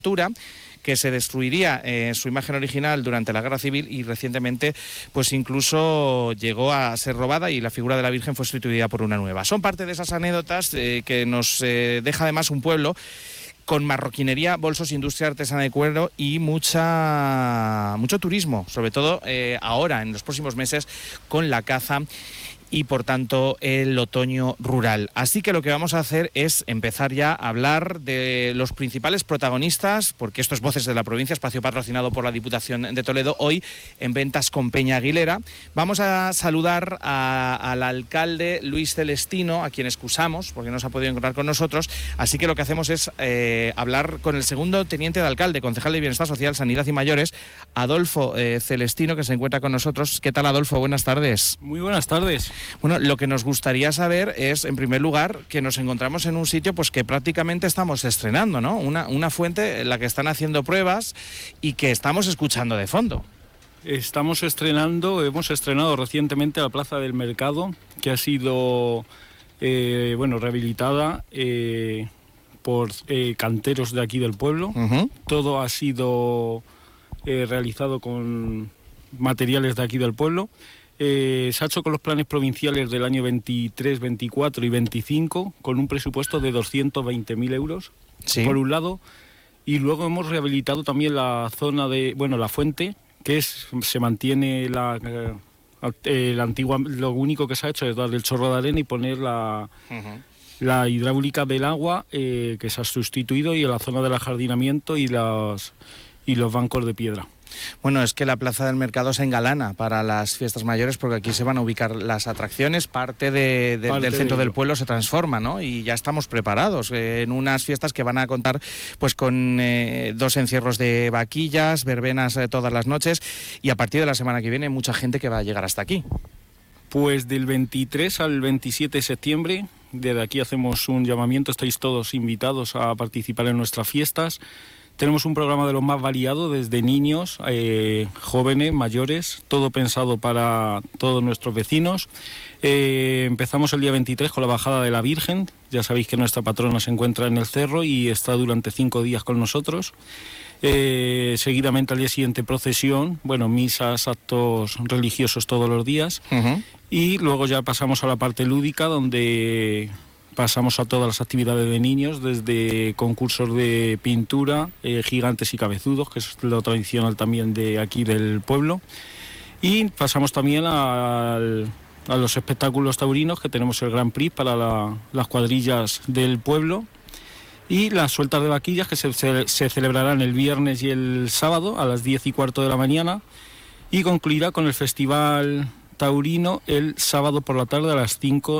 que se destruiría su imagen original durante la Guerra Civil y recientemente pues incluso llegó a ser robada y la figura de la Virgen fue sustituida por una nueva. Son parte de esas anécdotas que nos deja además un pueblo con marroquinería, bolsos, industria artesana de cuero y mucho turismo, sobre todo ahora, en los próximos meses, con la caza y por tanto el otoño rural. Así que lo que vamos a hacer es empezar ya a hablar de los principales protagonistas, porque esto es Voces de la Provincia, espacio patrocinado por la Diputación de Toledo, hoy en Ventas con Peña Aguilera. Vamos a saludar al alcalde Luis Celestino, a quien excusamos porque no se ha podido encontrar con nosotros, así que lo que hacemos es hablar con el segundo teniente de alcalde, concejal de Bienestar Social, Sanidad y Mayores, Adolfo Celestino, que se encuentra con nosotros. ¿Qué tal, Adolfo? Buenas tardes. Muy buenas tardes. Bueno, lo que nos gustaría saber es, en primer lugar, que nos encontramos en un sitio pues que prácticamente estamos estrenando, ¿no? Una fuente en la que están haciendo pruebas y que estamos escuchando de fondo. Hemos estrenado recientemente la Plaza del Mercado, que ha sido rehabilitada por canteros de aquí del pueblo. Uh-huh. Todo ha sido realizado con materiales de aquí del pueblo. Se ha hecho con los planes provinciales del año 23, 24 y 25, con un presupuesto de 220.000 euros, sí, por un lado, y luego hemos rehabilitado también la zona de, la fuente, que se mantiene la antigua, lo único que se ha hecho es darle el chorro de arena y poner la hidráulica del agua, que se ha sustituido, y en la zona del ajardinamiento y los bancos de piedra. Bueno, es que la Plaza del Mercado se engalana para las fiestas mayores porque aquí se van a ubicar las atracciones, parte del centro del pueblo se transforma, ¿no? Y ya estamos preparados en unas fiestas que van a contar pues con 2 encierros de vaquillas, verbenas todas las noches, y a partir de la semana que viene mucha gente que va a llegar hasta aquí. Pues del 23 al 27 de septiembre, desde aquí hacemos un llamamiento, estáis todos invitados a participar en nuestras fiestas. Tenemos un programa de lo más variado, desde niños, jóvenes, mayores, todo pensado para todos nuestros vecinos. Empezamos el día 23 con la bajada de la Virgen. Ya sabéis que nuestra patrona se encuentra en el cerro y está durante 5 días con nosotros. Seguidamente al día siguiente procesión, misas, actos religiosos todos los días. Uh-huh. Y luego ya pasamos a la parte lúdica, donde pasamos a todas las actividades de niños, desde concursos de pintura, gigantes y cabezudos, que es lo tradicional también de aquí del pueblo. Y pasamos también a los espectáculos taurinos, que tenemos el Grand Prix para las cuadrillas del pueblo. Y las sueltas de vaquillas, que se celebrarán el viernes y el sábado a las 10:15 de la mañana. Y concluirá con el festival taurino el sábado por la tarde a las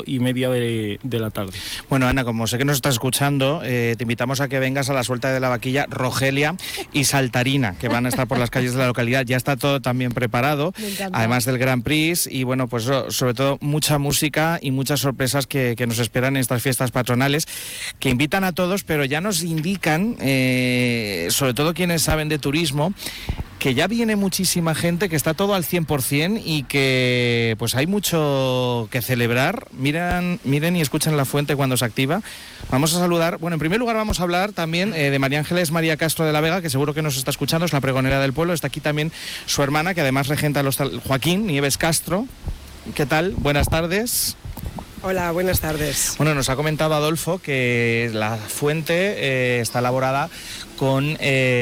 5:30 de la tarde. Bueno, Ana, como sé que nos estás escuchando, te invitamos a que vengas a la suelta de la vaquilla Rogelia y Saltarina, que van a estar por las calles de la localidad. Ya está todo también preparado, además del Grand Prix, y bueno, pues sobre todo mucha música y muchas sorpresas que nos esperan en estas fiestas patronales, que invitan a todos, pero ya nos indican, sobre todo quienes saben de turismo, que ya viene muchísima gente, que está todo al 100% y que pues hay mucho que celebrar. Miren y escuchen la fuente cuando se activa. Vamos a saludar, en primer lugar vamos a hablar también de María Ángeles María Castro de la Vega, que seguro que nos está escuchando, es la pregonera del pueblo. Está aquí también su hermana, que además regenta Joaquín Nieves Castro. ¿Qué tal? Buenas tardes. Hola, buenas tardes. Bueno, nos ha comentado Adolfo que la fuente está elaborada con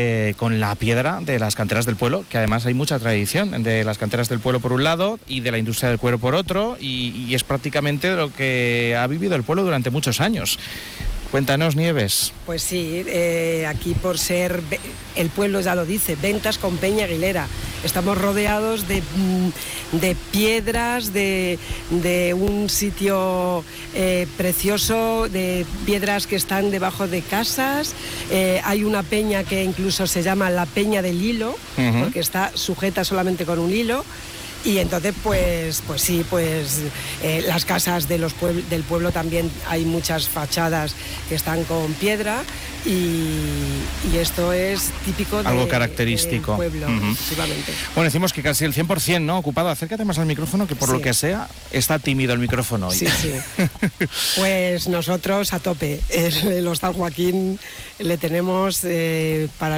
la piedra de las canteras del pueblo, que además hay mucha tradición de las canteras del pueblo por un lado y de la industria del cuero por otro, y es prácticamente lo que ha vivido el pueblo durante muchos años. Cuéntanos, Nieves. Pues sí, aquí por ser, el pueblo ya lo dice, Ventas con Peña Aguilera. Estamos rodeados de piedras, de un sitio precioso, de piedras que están debajo de casas. Hay una peña que incluso se llama la Peña del Hilo, uh-huh, porque está sujeta solamente con un hilo. Y entonces, pues sí, las casas del pueblo también hay muchas fachadas que están con piedra y esto es típico algo característico del pueblo, efectivamente. Bueno, decimos que casi el 100%, ¿no? Ocupado. Acércate más al micrófono, que por lo que sea está tímido el micrófono hoy. Sí. Pues nosotros a tope. El Hostal Joaquín le tenemos para